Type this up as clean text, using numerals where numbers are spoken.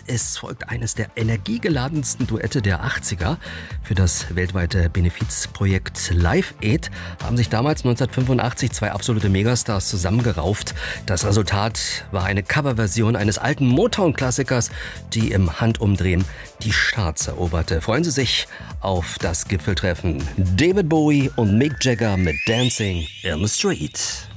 Es folgt eines der energiegeladensten Duette der 80er. Für das weltweite Benefizprojekt Live Aid haben sich damals 1985 zwei absolute Megastars zusammengerauft. Das Resultat war eine Coverversion eines alten Motown-Klassikers, die im Handumdrehen die Charts eroberte. Freuen Sie sich auf das Gipfeltreffen. David Bowie und Mick Jagger mit Dancing in the Street.